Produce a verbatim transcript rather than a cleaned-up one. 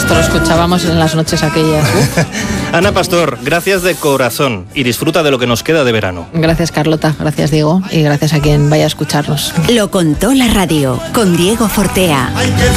Esto lo escuchábamos en las noches aquellas. ¿eh? Ana Pastor, gracias de corazón y disfruta de lo que nos queda de verano. Gracias, Carlota, gracias, Diego, y gracias a quien vaya a escucharnos. Lo contó la radio con Diego Fortea.